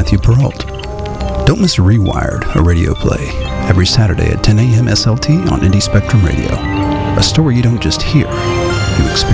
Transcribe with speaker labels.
Speaker 1: Matthew Peralt. Don't miss Rewired, a radio play, every Saturday at 10 a.m. SLT on Indie Spectrum Radio. A story you don't just hear, you experience.